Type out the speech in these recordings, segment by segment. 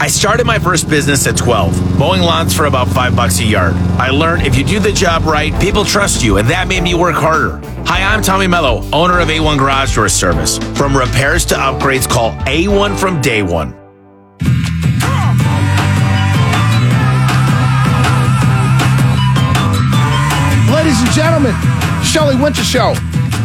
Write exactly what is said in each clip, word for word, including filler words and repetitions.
I started my first business at twelve, mowing lawns for about five bucks a yard. I learned if you do the job right, people trust you, and that made me work harder. Hi, I'm Tommy Mello, owner of A one Garage Door Service. From repairs to upgrades, call A one from day one. Ladies and gentlemen, Shelley Winter Show.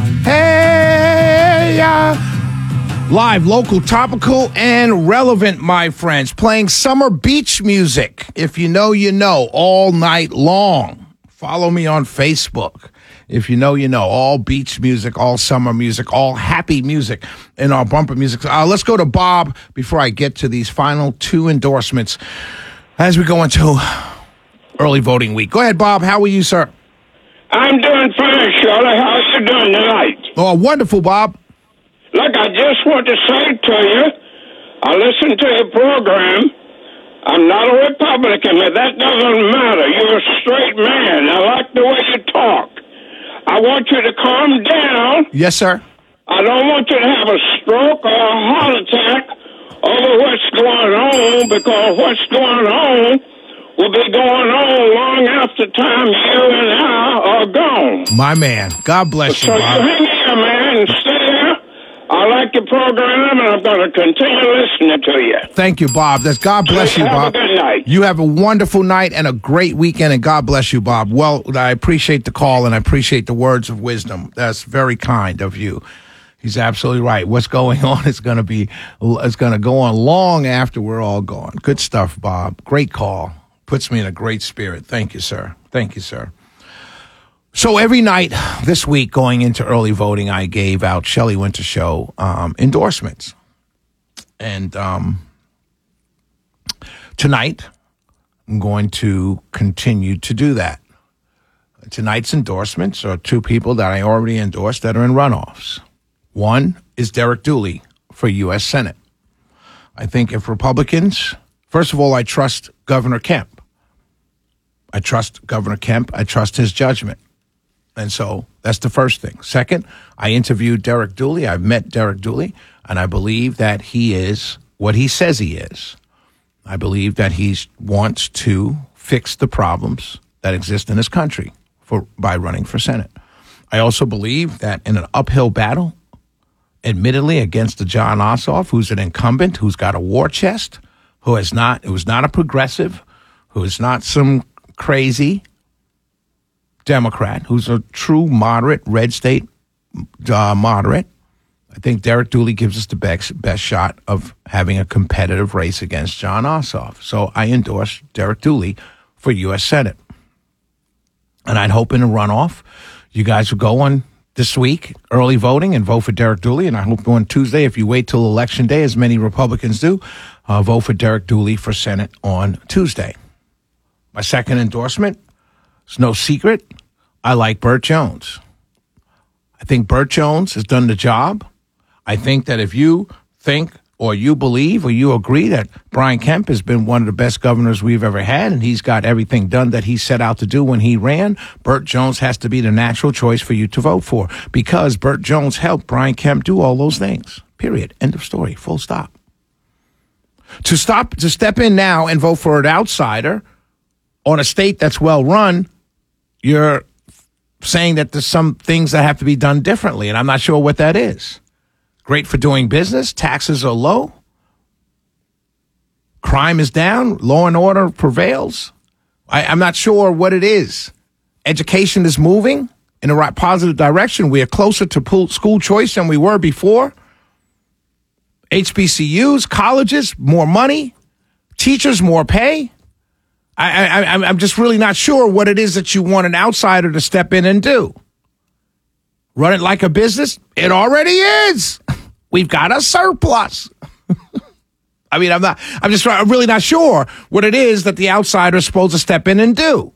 Hey, uh, live, local, topical, and relevant, my friends. Playing summer beach music. If you know, you know, all night long. Follow me on Facebook. If you know, you know, all beach music, all summer music, all happy music in our bumper music. Uh, let's go to Bob before I get to these final two endorsements as we go into early voting week. Go ahead, Bob. How are you, sir? I'm doing fine, Shirley. How are you doing tonight? Oh, wonderful, Bob. Look, I just want to say to you, I listen to your program. I'm not a Republican, but that doesn't matter. You're a straight man. I like the way you talk. I want you to calm down. Yes, sir. I don't want you to have a stroke or a heart attack over what's going on, because what's going on will be going on long after time you and I are gone. My man. God bless so you, Bob. So hang here, man, and stay there. I like your program, and I'm going to continue listening to you. Thank you, Bob. That's God bless you, have Bob. Have a good night. You have a wonderful night and a great weekend, and God bless you, Bob. Well, I appreciate the call, and I appreciate the words of wisdom. That's very kind of you. He's absolutely right. What's going on is going to be, it's going to go on long after we're all gone. Good stuff, Bob. Great call. Puts me in a great spirit. Thank you, sir. Thank you, sir. So every night this week going into early voting, I gave out Shelley Winter Show um, endorsements. And um, tonight, I'm going to continue to do that. Tonight's endorsements are two people that I already endorsed that are in runoffs. One is Derek Dooley for U S Senate. I think if Republicans, first of all, I trust Governor Kemp. I trust Governor Kemp. I trust his judgment. And so that's the first thing. Second, I interviewed Derek Dooley. I've met Derek Dooley, and I believe that he is what he says he is. I believe that he wants to fix the problems that exist in this country for by running for Senate. I also believe that in an uphill battle, admittedly against the Jon Ossoff, who's an incumbent, who's got a war chest, who is not, who is not a progressive, who is not some crazy Democrat, who's a true moderate, red state uh, moderate. I think Derek Dooley gives us the best, best shot of having a competitive race against Jon Ossoff. So I endorse Derek Dooley for U S Senate. And I'd hope in a runoff, you guys will go on this week, early voting, and vote for Derek Dooley. And I hope on Tuesday, if you wait till Election Day, as many Republicans do, uh, vote for Derek Dooley for Senate on Tuesday. My second endorsement, it's no secret, I like Burt Jones. I think Burt Jones has done the job. I think that if you think or you believe or you agree that Brian Kemp has been one of the best governors we've ever had and he's got everything done that he set out to do when he ran, Burt Jones has to be the natural choice for you to vote for, because Burt Jones helped Brian Kemp do all those things. Period. End of story. Full stop. To stop, to step in now and vote for an outsider on a state that's well run, you're saying that there's some things that have to be done differently, and I'm not sure what that is. Great for doing business. Taxes are low. Crime is down. Law and order prevails. I, I'm not sure what it is. Education is moving in a right positive direction. We are closer to school choice than we were before. H B C Us, colleges, more money. Teachers, more pay. I, I, I'm just really not sure what it is that you want an outsider to step in and do. Run it like a business? It already is. We've got a surplus. I mean, I'm not, I'm just I'm really not sure what it is that the outsider is supposed to step in and do.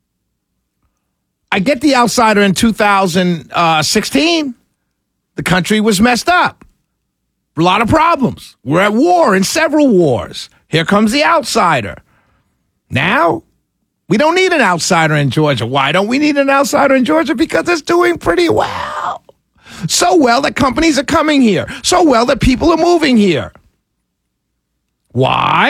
I get the outsider in two thousand sixteen. The country was messed up. A lot of problems. We're at war, in several wars. Here comes the outsider. Now, we don't need an outsider in Georgia. Why don't we need an outsider in Georgia? Because it's doing pretty well. So well that companies are coming here. So well that people are moving here. Why?